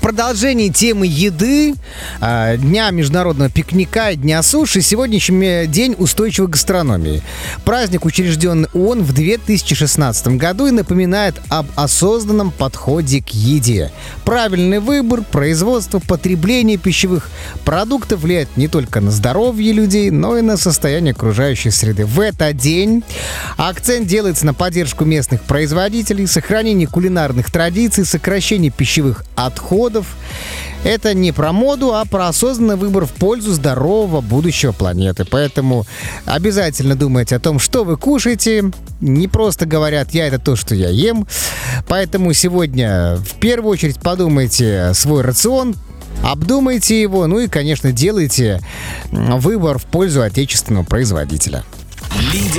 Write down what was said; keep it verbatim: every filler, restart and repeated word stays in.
продолжении темы еды, Дня международного пикника и Дня суши, сегодняшний день устойчивой гастрономии. Праздник учрежден ООН в две тысячи шестнадцатом году и напоминает об осознанном подходе к еде. Правильный выбор, производство, потребление пищевых продуктов влияет не только на здоровье людей, но и на состояние окружающей среды. В этот день акцент делается на поддержку местных производителей, сохранение кулинарных традиций, сокращение пищевых отходов. Это не про моду, а про осознанный выбор в пользу здорового будущего планеты. Поэтому обязательно думайте о том, что вы кушаете. Не просто говорят: я — это то, что я ем. Поэтому сегодня в первую очередь подумайте свой рацион, обдумайте его, ну и, конечно, делайте выбор в пользу отечественного производителя. Лидер